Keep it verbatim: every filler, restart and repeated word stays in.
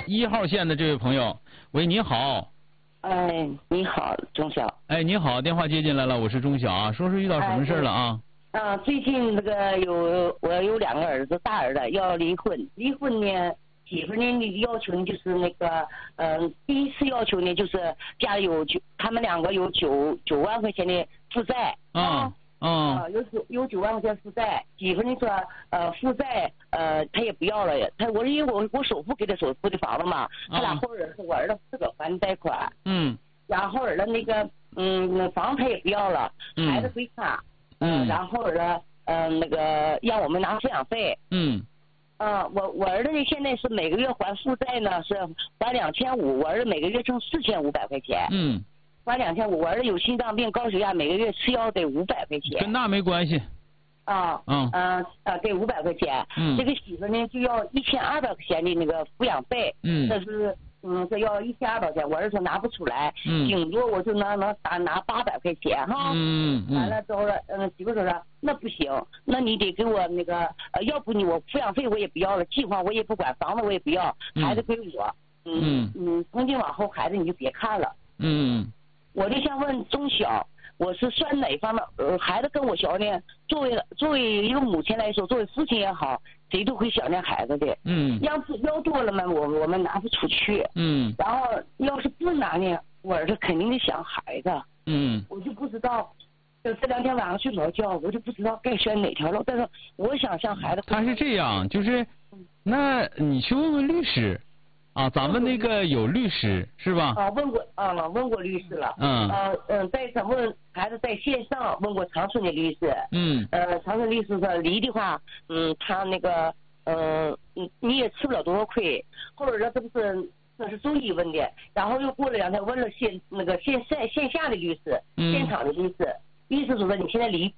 一号线的这位朋友，喂，你好。 哎，你好，钟晓。 哎，你好，电话接进来了，我是钟晓啊，说说遇到什么事了啊？ 啊、呃，最近那个有我有两个儿子，大儿子要离婚，离婚呢，媳妇呢要求呢就是那个，嗯、呃，第一次要求呢就是家里有九，他们两个有九九万块钱的负债啊啊， 有九有九万块钱负债，媳妇呢说呃负债呃他也不要了，他我因为我我首付给他首付的房子嘛，他俩后儿子我儿子自个还贷款， 嗯， 然后儿子那个嗯房子他也不要了，孩子归他。嗯，然后呢，嗯、呃，那个让我们拿抚养费。 嗯。 啊、呃，我我儿子呢现在是每个月还负债呢是还两千五，我儿子每个月挣四千五百块钱。 嗯。 还两千五，我儿子有心脏病、高血压，每个月吃药得五百块钱。 跟那没关系。 啊。嗯。啊啊，对，五百块钱。嗯。这个媳妇呢就要一千二百块钱的那个抚养费。嗯。这是。嗯，这要一千二百块钱，我儿子拿不出来，嗯，顶多我就能能打拿八百块钱哈， 嗯嗯， 完了之后了，嗯，媳妇说说那不行，那你得给我那个，呃，要不你我抚养费我也不要了，计划我也不管，房子我也不要，孩子归我，嗯嗯，从今往后孩子你就别看了，嗯，我就想问钟晓，我是算哪方面？呃，孩子跟我小呢，作为作为一个母亲来说，作为父亲也好。谁都会想念孩子的，嗯，要是要多了嘛，我我们拿不出去，嗯，然后要是不拿呢，我儿子肯定得想孩子，嗯，我就不知道，就这两天晚上睡不着觉，我就不知道该选哪条路，但是我想向孩子。 他是这样，就是，那你去问问律师，啊，咱们那个有律师是吧？ 啊，问过啊，问过律师了，嗯，呃嗯，在咱问孩子在线上问过长春的律师，嗯，呃，长春律师说离的话，嗯，他那个，嗯、呃，你也吃不了多少亏，后来这不是这是中医问的，然后又过了两天问了线那个线线线下的律师，嗯、现场的律师，律师说你现在离。